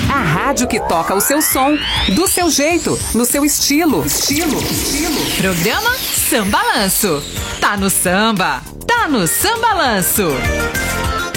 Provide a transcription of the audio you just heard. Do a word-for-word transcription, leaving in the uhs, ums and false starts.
A rádio que toca o seu som, do seu jeito, no seu estilo. Estilo, estilo. Programa Sambalanço. Tá no samba, tá no Sambalanço.